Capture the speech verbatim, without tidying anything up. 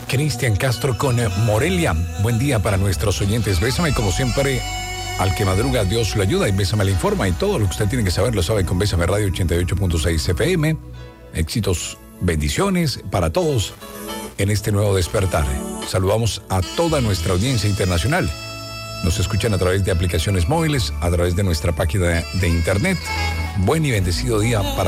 Cristian Castro con Morelia. Buen día para nuestros oyentes. Bésame, como siempre, al que madruga, Dios lo ayuda, y Bésame le informa. Y todo lo que usted tiene que saber lo sabe con Bésame Radio ochenta y ocho punto seis F M. Éxitos, bendiciones para todos en este nuevo despertar. Saludamos a toda nuestra audiencia internacional. Nos escuchan a través de aplicaciones móviles, a través de nuestra página de internet. Buen y bendecido día para